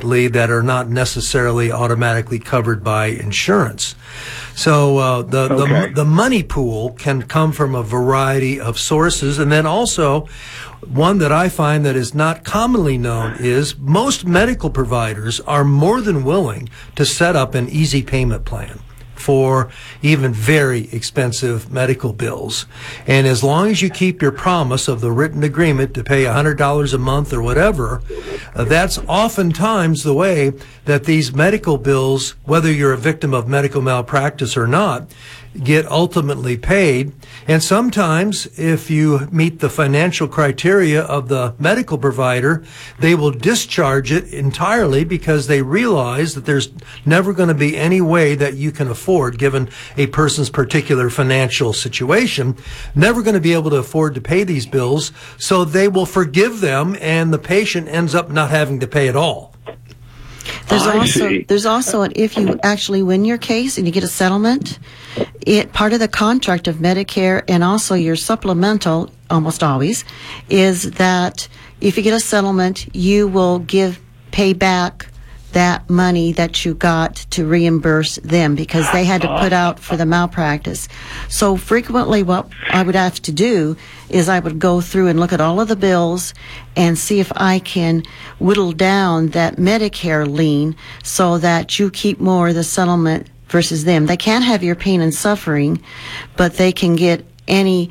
frequently that are not necessarily automatically covered by insurance. So the money pool can come from a variety of sources. And then also, one that I find that is not commonly known is most medical providers are more than willing to set up an easy payment plan for even very expensive medical bills. And as long as you keep your promise of the written agreement to pay $100 a month or whatever, that's oftentimes the way that these medical bills, whether you're a victim of medical malpractice or not, get ultimately paid. And sometimes, if you meet the financial criteria of the medical provider, they will discharge it entirely because they realize that there's never going to be any way that you can afford, given a person's particular financial situation, never going to be able to afford to pay these bills. So they will forgive them, and the patient ends up not having to pay at all. There's also if you actually win your case and you get a settlement, part of the contract of Medicare and also your supplemental, almost always, is that if you get a settlement, you will pay back that money that you got to reimburse them because they had to put out for the malpractice. So frequently what I would have to do is I would go through and look at all of the bills and see if I can whittle down that Medicare lien so that you keep more of the settlement versus them. They can't have your pain and suffering, but they can get any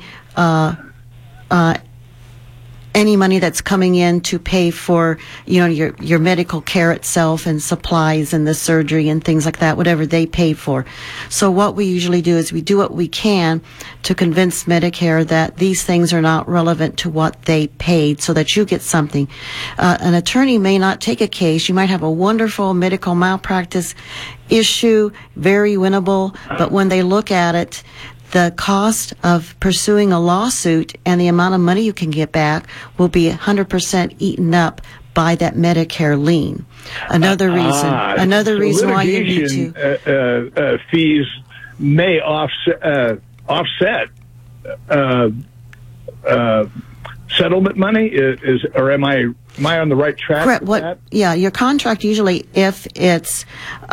money that's coming in to pay for, your medical care itself and supplies and the surgery and things like that, whatever they pay for. So what we usually do is we do what we can to convince Medicare that these things are not relevant to what they paid so that you get something. An attorney may not take a case. You might have a wonderful medical malpractice issue, very winnable, but when they look at it, the cost of pursuing a lawsuit and the amount of money you can get back will be 100% eaten up by that Medicare lien. Another reason why you need to fees may offset settlement money. Am I on the right track? Correct. Yeah, your contract usually, if it's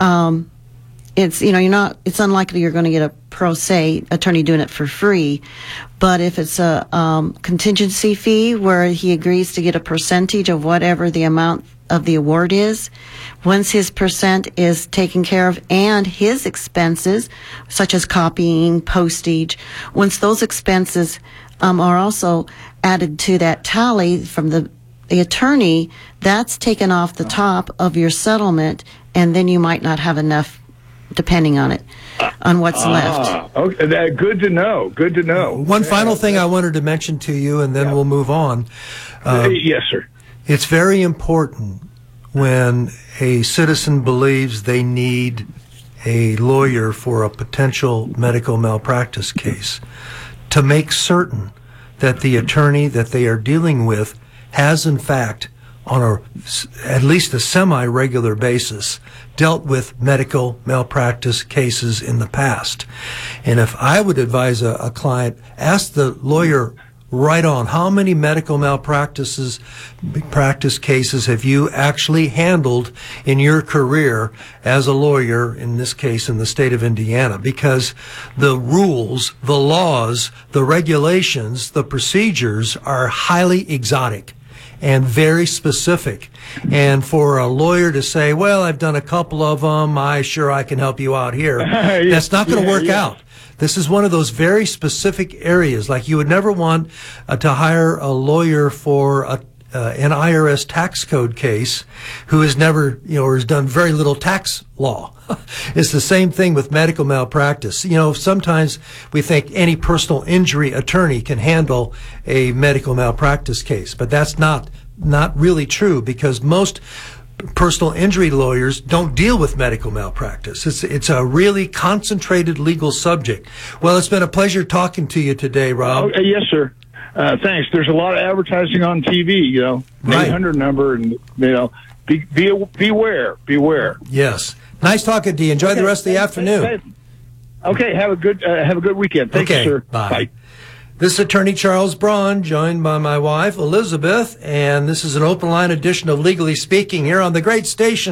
it's unlikely you're going to get a pro se attorney doing it for free. But if it's a contingency fee where he agrees to get a percentage of whatever the amount of the award is, once his percent is taken care of and his expenses, such as copying, postage, once those expenses are also added to that tally from the attorney, that's taken off the top of your settlement, and then you might not have enough depending on what's left. Okay, good to know. Good to know. One final thing I wanted to mention to you, and then we'll move on. Yes, sir. It's very important when a citizen believes they need a lawyer for a potential medical malpractice case to make certain that the attorney that they are dealing with has, in fact, on at least a semi-regular basis, dealt with medical malpractice cases in the past. And if I would advise a client, ask the lawyer right on, how many medical practice cases have you actually handled in your career as a lawyer, in this case in the state of Indiana? Because the rules, the laws, the regulations, the procedures are highly exotic and very specific. And for a lawyer to say, well, I've done a couple of them, I can help you out here, that's not going to work out. This is one of those very specific areas. Like, you would never want to hire a lawyer for an IRS tax code case who has never, or has done very little tax law. It's the same thing with medical malpractice. Sometimes we think any personal injury attorney can handle a medical malpractice case, but that's not really true, because most personal injury lawyers don't deal with medical malpractice. It's a really concentrated legal subject. Well, it's been a pleasure talking to you today, Rob. Yes, sir. Thanks. There's a lot of advertising on TV, right. 800 number, and, beware. Yes. Nice talking to you. Enjoy the rest of the afternoon. Okay. Have a good weekend. Thank you, sir. Bye. This is Attorney Charles Braun, joined by my wife, Elizabeth, and this is an open line edition of Legally Speaking here on the great station